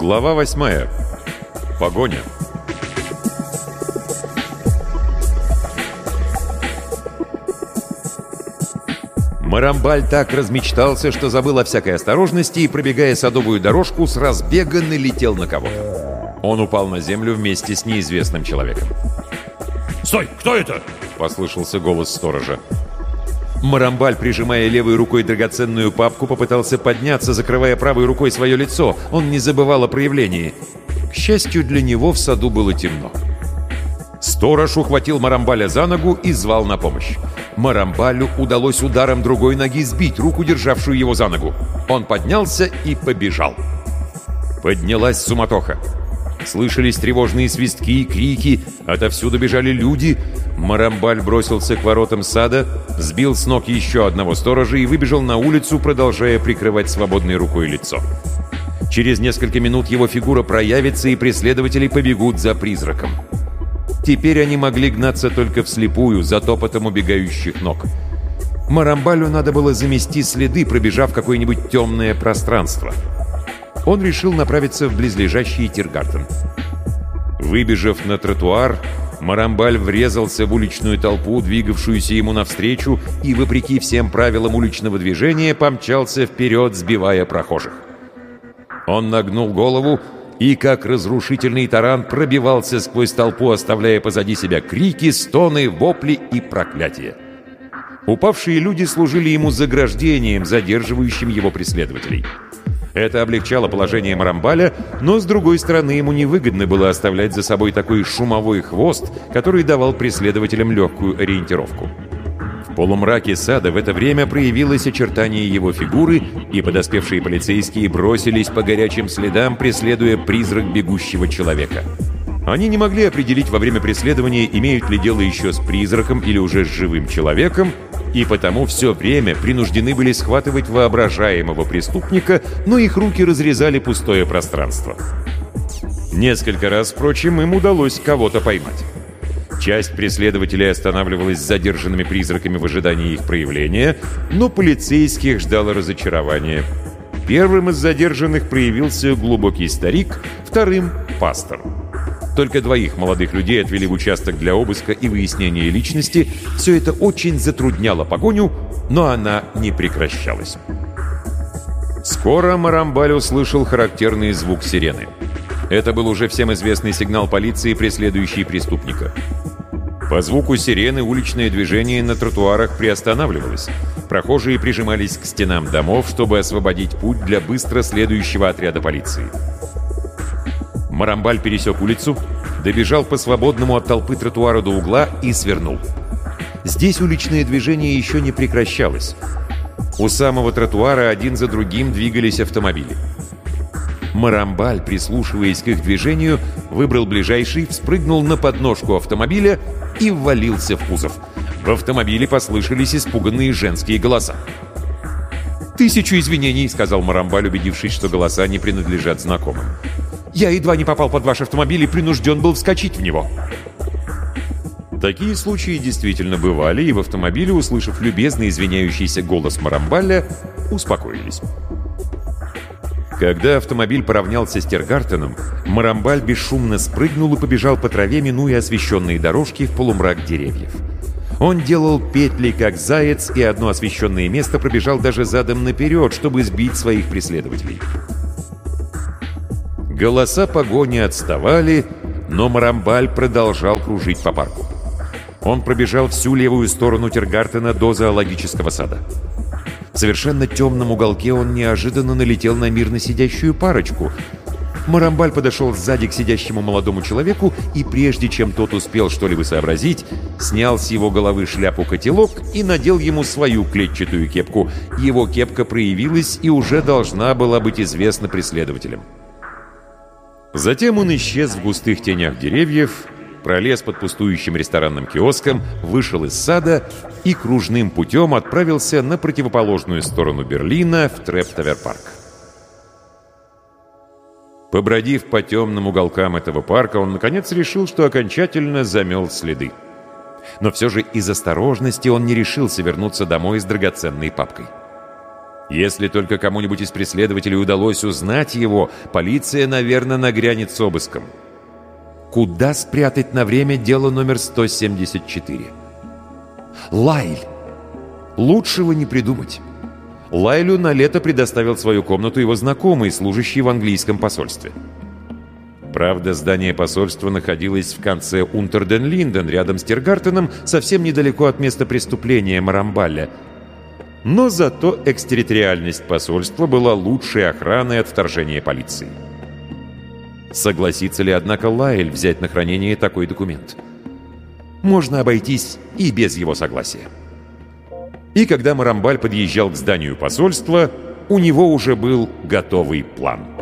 Глава 8. Погоня. Марамбаль так размечтался, что забыл о всякой осторожности и, пробегая садовую дорожку, с разбега налетел на кого-то. Он упал на землю вместе с неизвестным человеком. «Стой! Кто это?» — послышался голос сторожа. Марамбаль, прижимая левой рукой драгоценную папку, попытался подняться, закрывая правой рукой свое лицо. Он не забывал о проявлении. К счастью для него, в саду было темно. Сторож ухватил Марамбаля за ногу и звал на помощь. Марамбалю удалось ударом другой ноги сбить руку, державшую его за ногу. Он поднялся и побежал. Поднялась суматоха. Слышались тревожные свистки и крики, отовсюду бежали люди. Марамбаль бросился к воротам сада, сбил с ног еще одного сторожа и выбежал на улицу, продолжая прикрывать свободной рукой лицо. Через несколько минут его фигура проявится, и преследователи побегут за призраком. Теперь они могли гнаться только вслепую, за топотом убегающих ног. Марамбалю надо было замести следы, пробежав какое-нибудь темное пространство. Он решил направиться в близлежащий Тиргартен. Выбежав на тротуар, Марамбаль врезался в уличную толпу, двигавшуюся ему навстречу, и, вопреки всем правилам уличного движения, помчался вперед, сбивая прохожих. Он нагнул голову и, как разрушительный таран, пробивался сквозь толпу, оставляя позади себя крики, стоны, вопли и проклятия. Упавшие люди служили ему заграждением, задерживающим его преследователей. Это облегчало положение Марамбаля, но, с другой стороны, ему невыгодно было оставлять за собой такой шумовой хвост, который давал преследователям легкую ориентировку. В полумраке сада в это время проявилось очертание его фигуры, и подоспевшие полицейские бросились по горячим следам, преследуя призрак бегущего человека. Они не могли определить во время преследования, имеют ли дело еще с призраком или уже с живым человеком, и потому все время принуждены были схватывать воображаемого преступника, но их руки разрезали пустое пространство. Несколько раз, впрочем, им удалось кого-то поймать. Часть преследователей останавливалась с задержанными призраками в ожидании их проявления, но полицейских ждало разочарование. Первым из задержанных проявился глубокий старик, вторым — пастор. Только двоих молодых людей отвели в участок для обыска и выяснения личности. Все это очень затрудняло погоню, но она не прекращалась. Скоро Марамбаль услышал характерный звук сирены. Это был уже всем известный сигнал полиции, преследующий преступника. По звуку сирены уличное движение на тротуарах приостанавливалось. Прохожие прижимались к стенам домов, чтобы освободить путь для быстро следующего отряда полиции. Марамбаль пересек улицу, добежал по свободному от толпы тротуару до угла и свернул. Здесь уличное движение еще не прекращалось. У самого тротуара один за другим двигались автомобили. Марамбаль, прислушиваясь к их движению, выбрал ближайший, вспрыгнул на подножку автомобиля и ввалился в кузов. В автомобиле послышались испуганные женские голоса. «Тысячу извинений», — сказал Марамбаль, убедившись, что голоса не принадлежат знакомым. «Я едва не попал под ваш автомобиль и принужден был вскочить в него». Такие случаи действительно бывали, и в автомобиле, услышав любезно извиняющийся голос Марамбаля, успокоились. Когда автомобиль поравнялся с Тиргартеном, Марамбаль бесшумно спрыгнул и побежал по траве, минуя освещенные дорожки в полумрак деревьев. Он делал петли, как заяц, и одно освещенное место пробежал даже задом наперед, чтобы сбить своих преследователей. Голоса погони отставали, но Марамбаль продолжал кружить по парку. Он пробежал всю левую сторону Тиргартена до зоологического сада. В совершенно темном уголке он неожиданно налетел на мирно сидящую парочку. Марамбаль подошел сзади к сидящему молодому человеку и, прежде чем тот успел что-либо сообразить, снял с его головы шляпу-котелок и надел ему свою клетчатую кепку. Его кепка проявилась и уже должна была быть известна преследователям. Затем он исчез в густых тенях деревьев, пролез под пустующим ресторанным киоском, вышел из сада и кружным путем отправился на противоположную сторону Берлина в Трептовер-парк. Побродив по темным уголкам этого парка, он наконец решил, что окончательно замел следы. Но все же из осторожности он не решился вернуться домой с драгоценной папкой. Если только кому-нибудь из преследователей удалось узнать его, полиция, наверное, нагрянет с обыском. Куда спрятать на время дело номер 174? Лайль. Лучшего не придумать. Лайлю на лето предоставил свою комнату его знакомый, служащий в английском посольстве. Правда, здание посольства находилось в конце Унтерден-Линден, рядом с Тиргартеном, совсем недалеко от места преступления Марамбаля. Но зато экстерриториальность посольства была лучшей охраной от вторжения полиции. Согласится ли, однако, Лайль взять на хранение такой документ? Можно обойтись и без его согласия. И когда Марамбаль подъезжал к зданию посольства, у него уже был готовый план.